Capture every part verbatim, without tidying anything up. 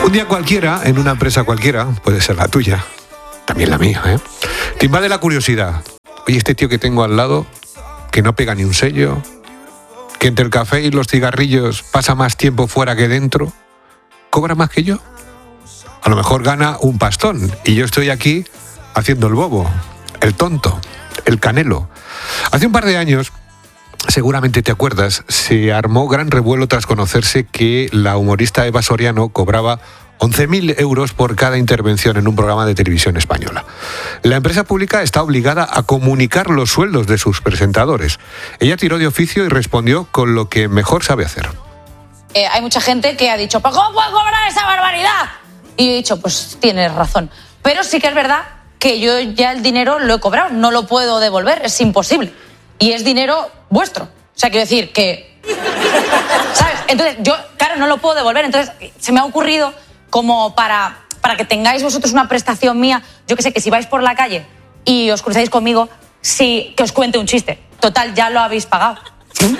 Un día cualquiera, en una empresa cualquiera, puede ser la tuya, también la mía, ¿eh? Te invade la curiosidad. Oye, este tío que tengo al lado, que no pega ni un sello, que entre el café y los cigarrillos pasa más tiempo fuera que dentro, ¿cobra más que yo? A lo mejor gana un pastón y yo estoy aquí haciendo el bobo, el tonto, el canelo. Hace un par de años, seguramente te acuerdas, se armó gran revuelo tras conocerse que la humorista Eva Soriano cobraba once mil euros por cada intervención en un programa de televisión española. La empresa pública está obligada a comunicar los sueldos de sus presentadores. Ella tiró de oficio y respondió con lo que mejor sabe hacer. Eh, hay mucha gente que ha dicho, ¿pero cómo puedo cobrar esa barbaridad? Y yo he dicho, pues tienes razón. Pero sí que es verdad que yo ya el dinero lo he cobrado, no lo puedo devolver, es imposible. Y es dinero vuestro. O sea, quiero decir que... ¿Sabes? Entonces, yo, claro, no lo puedo devolver. Entonces, se me ha ocurrido como para, para que tengáis vosotros una prestación mía, yo que sé, que si vais por la calle y os cruzáis conmigo, sí, que os cuente un chiste. Total, ya lo habéis pagado. ¿Sí?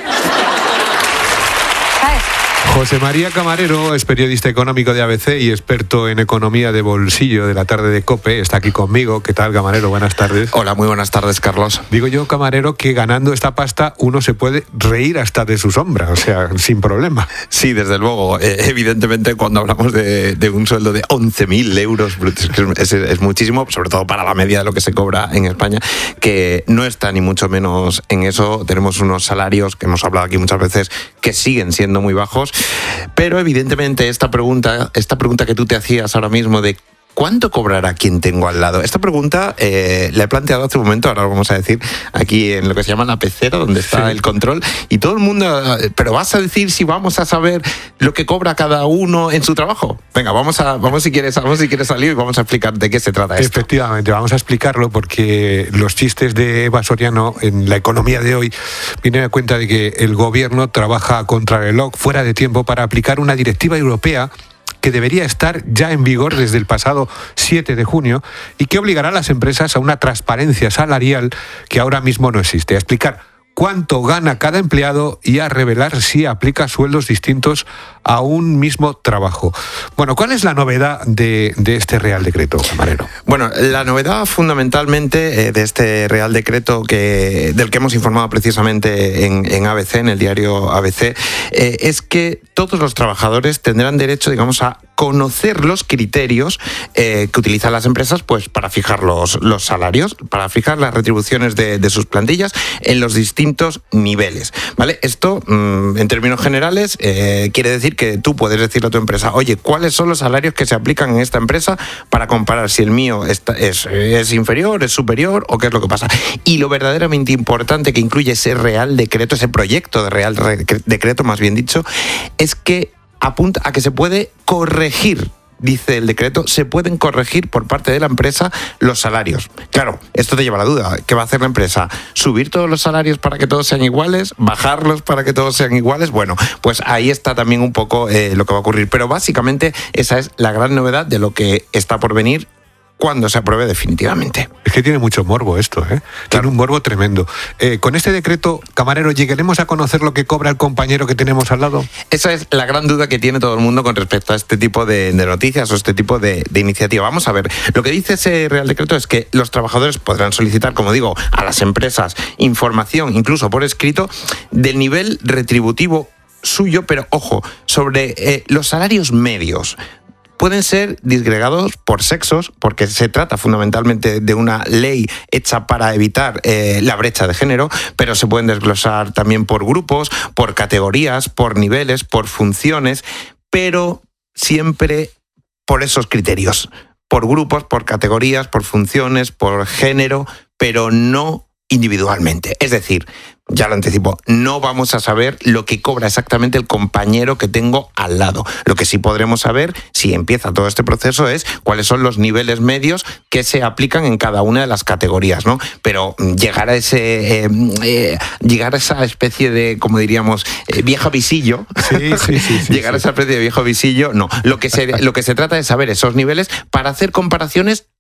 ¿Sabes? José María Camarero es periodista económico de A B C y experto en economía de bolsillo de la tarde de COPE. Está aquí conmigo. ¿Qué tal, Camarero? Buenas tardes. Hola, muy buenas tardes, Carlos. Digo yo, Camarero, que ganando esta pasta uno se puede reír hasta de su sombra, o sea, sin problema. Sí, desde luego. Eh, evidentemente, cuando hablamos de, de un sueldo de once mil euros, es, es muchísimo, sobre todo para la media de lo que se cobra en España, que no está ni mucho menos en eso. Tenemos unos salarios, que hemos hablado aquí muchas veces, que siguen siendo muy bajos. Pero evidentemente esta pregunta, esta pregunta que tú te hacías ahora mismo de ¿cuánto cobrará quien tengo al lado? Esta pregunta eh, la he planteado hace un momento, ahora lo vamos a decir, aquí en lo que se llama la pecera, donde está sí. el control, y todo el mundo, pero vas a decir si vamos a saber lo que cobra cada uno en su trabajo. Venga, vamos a, vamos si quieres, vamos si quieres salir y vamos a explicar de qué se trata esto. Efectivamente, vamos a explicarlo porque los chistes de Eva Soriano en la economía de hoy vienen a cuenta de que el gobierno trabaja a contrarreloj, fuera de tiempo, para aplicar una directiva europea que debería estar ya en vigor desde el pasado siete de junio y que obligará a las empresas a una transparencia salarial que ahora mismo no existe, a explicar cuánto gana cada empleado y a revelar si aplica sueldos distintos a un mismo trabajo. Bueno, ¿cuál es la novedad de, de este Real Decreto, Camarero? Bueno, la novedad fundamentalmente eh, de este Real Decreto que, del que hemos informado precisamente en, en A B C, en el diario A B C, eh, es que todos los trabajadores tendrán derecho, digamos, a conocer los criterios eh, que utilizan las empresas pues para fijar los, los salarios, para fijar las retribuciones de, de sus plantillas en los distintos niveles, ¿vale? Esto, mmm, en términos generales, eh, quiere decir que tú puedes decirle a tu empresa, oye, ¿cuáles son los salarios que se aplican en esta empresa para comparar si el mío está, es, es inferior, es superior o qué es lo que pasa? Y lo verdaderamente importante que incluye ese Real Decreto, ese proyecto de Real Decreto, más bien dicho, es que apunta a que se puede corregir, dice el decreto, se pueden corregir por parte de la empresa los salarios. Claro, esto te lleva a la duda. ¿Qué va a hacer la empresa? ¿Subir todos los salarios para que todos sean iguales? ¿Bajarlos para que todos sean iguales? Bueno, pues ahí está también un poco eh, lo que va a ocurrir. Pero básicamente esa es la gran novedad de lo que está por venir cuando se apruebe definitivamente. Es que tiene mucho morbo esto, ¿eh? Tiene claro. un morbo tremendo. Eh, con este decreto, Camarero, ¿llegaremos a conocer lo que cobra el compañero que tenemos al lado? Esa es la gran duda que tiene todo el mundo con respecto a este tipo de, de noticias o este tipo de, de iniciativa. Vamos a ver, lo que dice ese Real Decreto es que los trabajadores podrán solicitar, como digo, a las empresas información, incluso por escrito, del nivel retributivo suyo, pero ojo, sobre eh, los salarios medios. Pueden ser disgregados por sexos, porque se trata fundamentalmente de una ley hecha para evitar eh, la brecha de género, pero se pueden desglosar también por grupos, por categorías, por niveles, por funciones, pero siempre por esos criterios, por grupos, por categorías, por funciones, por género, pero no individualmente. Es decir, ya lo anticipo, no vamos a saber lo que cobra exactamente el compañero que tengo al lado. Lo que sí podremos saber, si empieza todo este proceso, es cuáles son los niveles medios que se aplican en cada una de las categorías, ¿no? Pero llegar a ese, eh, eh, llegar a esa especie de, como diríamos, eh, viejo visillo, sí, sí, sí, sí, llegar sí. a esa especie de viejo visillo, no. Lo que se, lo que se trata es saber esos niveles para hacer comparaciones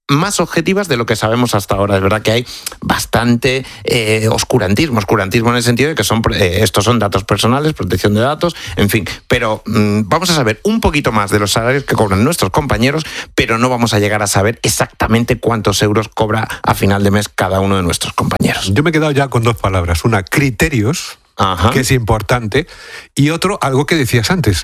más objetivas de lo que sabemos hasta ahora. Es verdad que hay bastante eh, oscurantismo, oscurantismo en el sentido de que son eh, estos son datos personales, protección de datos, en fin. Pero mmm, vamos a saber un poquito más de los salarios que cobran nuestros compañeros, pero no vamos a llegar a saber exactamente cuántos euros cobra a final de mes cada uno de nuestros compañeros. Yo me he quedado ya con dos palabras. Una, criterios. Ajá. Que es importante, y otro, algo que decías antes,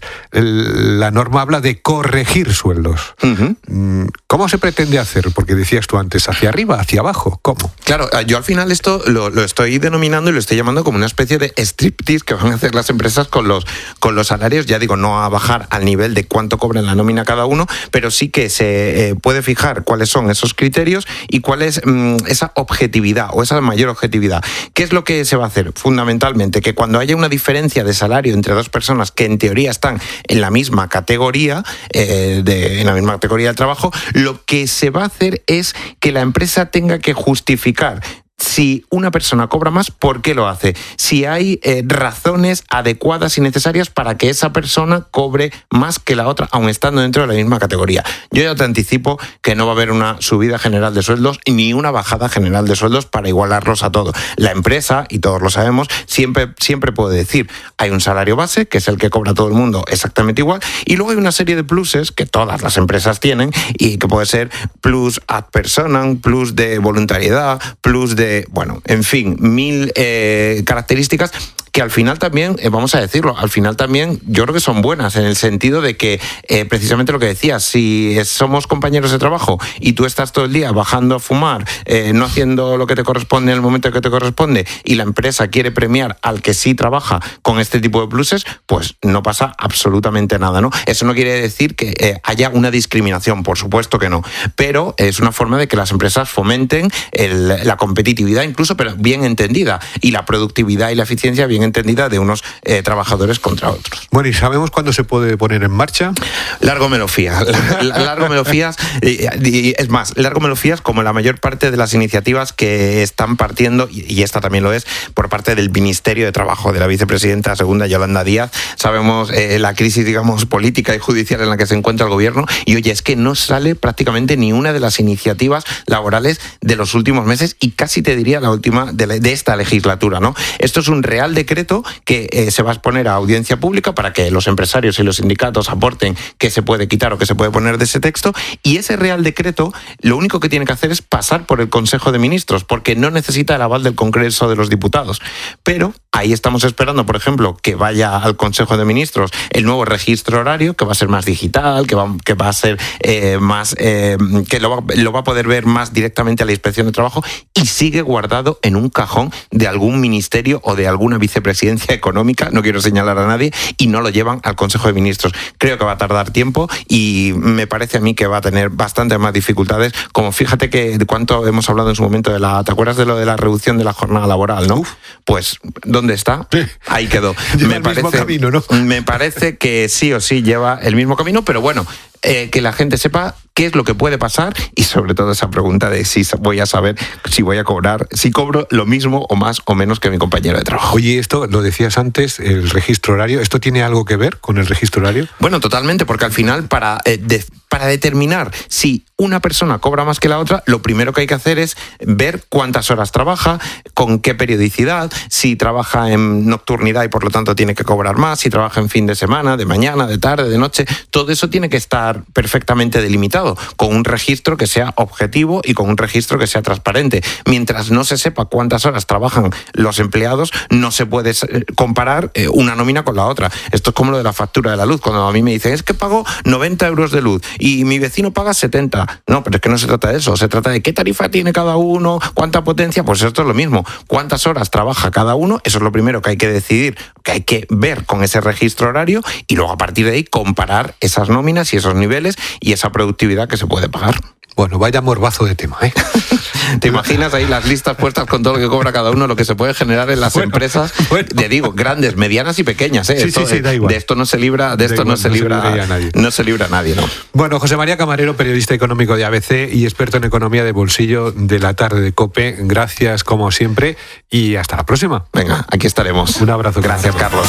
el, la norma habla de corregir sueldos. Uh-huh. ¿Cómo se pretende hacer? Porque decías tú antes, hacia arriba, hacia abajo, ¿cómo? Claro, yo al final esto lo, lo estoy denominando y lo estoy llamando como una especie de striptease que van a hacer las empresas con los, con los salarios, ya digo, no a bajar al nivel de cuánto cobran la nómina cada uno, pero sí que se eh, puede fijar cuáles son esos criterios y cuál es mmm, esa objetividad o esa mayor objetividad. ¿Qué es lo que se va a hacer? Fundamentalmente, que cuando haya una diferencia de salario entre dos personas que en teoría están en la misma categoría, eh, de, en la misma categoría de trabajo, lo que se va a hacer es que la empresa tenga que justificar si una persona cobra más, ¿por qué lo hace? Si hay eh, razones adecuadas y necesarias para que esa persona cobre más que la otra, aun estando dentro de la misma categoría. Yo ya te anticipo que no va a haber una subida general de sueldos ni una bajada general de sueldos para igualarlos a todos. La empresa, y todos lo sabemos, siempre, siempre puede decir, hay un salario base, que es el que cobra todo el mundo exactamente igual, y luego hay una serie de pluses que todas las empresas tienen y que puede ser plus ad personam, plus de voluntariedad, plus de bueno, en fin, mil eh, características que al final también, eh, vamos a decirlo, al final también yo creo que son buenas, en el sentido de que eh, precisamente lo que decías, si somos compañeros de trabajo y tú estás todo el día bajando a fumar, eh, no haciendo lo que te corresponde en el momento que te corresponde, y la empresa quiere premiar al que sí trabaja con este tipo de pluses, pues no pasa absolutamente nada, ¿no? Eso no quiere decir que eh, haya una discriminación, por supuesto que no, pero es una forma de que las empresas fomenten el, la competitividad incluso, pero bien entendida, y la productividad y la eficiencia bien entendida de unos eh, trabajadores contra otros. Bueno, ¿y sabemos cuándo se puede poner en marcha? Largo me lo fías. Largo me lo fías. Y, y, es más, largo me lo fías como la mayor parte de las iniciativas que están partiendo, y, y esta también lo es, por parte del Ministerio de Trabajo, de la vicepresidenta segunda Yolanda Díaz. Sabemos eh, la crisis, digamos, política y judicial en la que se encuentra el gobierno, y oye, es que no sale prácticamente ni una de las iniciativas laborales de los últimos meses, y casi te diría la última de, la, de esta legislatura, ¿no? Esto es un real decreto que eh, se va a exponer a audiencia pública para que los empresarios y los sindicatos aporten qué se puede quitar o qué se puede poner de ese texto, y ese real decreto lo único que tiene que hacer es pasar por el Consejo de Ministros, porque no necesita el aval del Congreso de los Diputados. Pero ahí estamos esperando, por ejemplo, que vaya al Consejo de Ministros el nuevo registro horario, que va a ser más digital, que va, que va a ser eh, más, eh, que lo va, lo va a poder ver más directamente a la Inspección de Trabajo, y sigue guardado en un cajón de algún ministerio o de alguna vicepresidencia económica, no quiero señalar a nadie, y no lo llevan al Consejo de Ministros. Creo que va a tardar tiempo, y me parece a mí que va a tener bastante más dificultades, como fíjate que de cuánto hemos hablado en su momento de la, ¿te acuerdas de lo de la reducción de la jornada laboral, no? Uf. Pues, ¿dónde está? Ahí quedó. Lleva me el parece, mismo camino, ¿no? Me parece que sí o sí lleva el mismo camino, pero bueno, eh, que la gente sepa qué es lo que puede pasar, y sobre todo esa pregunta de si voy a saber, si voy a cobrar, si cobro lo mismo o más o menos que mi compañero de trabajo. Oye, esto lo decías antes, el registro horario, ¿esto tiene algo que ver con el registro horario? Bueno, totalmente, porque al final para, eh, de, para determinar si una persona cobra más que la otra, lo primero que hay que hacer es ver cuántas horas trabaja, con qué periodicidad, si trabaja en nocturnidad y por lo tanto tiene que cobrar más, si trabaja en fin de semana, de mañana, de tarde, de noche, todo eso tiene que estar perfectamente delimitado, con un registro que sea objetivo y con un registro que sea transparente. Mientras no se sepa cuántas horas trabajan los empleados, no se puede comparar una nómina con la otra. Esto es como lo de la factura de la luz. Cuando a mí me dicen, es que pago noventa euros de luz y mi vecino paga setenta. No, pero es que no se trata de eso. Se trata de qué tarifa tiene cada uno, cuánta potencia. Pues esto es lo mismo. Cuántas horas trabaja cada uno, eso es lo primero que hay que decidir, que hay que ver con ese registro horario, y luego a partir de ahí comparar esas nóminas y esos niveles y esa productividad que se puede pagar. Bueno, vaya morbazo de tema, ¿eh? ¿Te imaginas ahí las listas puestas con todo lo que cobra cada uno, lo que se puede generar en las bueno, empresas? Bueno. Te digo, grandes, medianas y pequeñas, ¿eh? Sí, esto, sí, sí, da igual. De esto no se libra, de da esto igual, no se no libra, se nadie. no se libra nadie, ¿no? Bueno, José María Camarero, periodista económico de A B C y experto en economía de bolsillo de la tarde de COPE. Gracias como siempre y hasta la próxima. Venga, aquí estaremos. Un abrazo. Gracias, Carlos.